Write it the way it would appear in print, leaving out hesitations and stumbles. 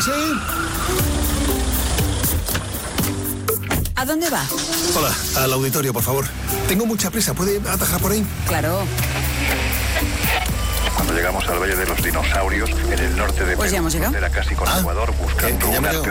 ¿Sí? ¿A dónde va? Hola, al auditorio, por favor. Tengo mucha prisa, ¿puede atajar por ahí? Claro. Cuando llegamos al Valle de los Dinosaurios, en el norte de Pues ya hemos llegado. Perú, era casi con Ecuador, buscando ya me un veo.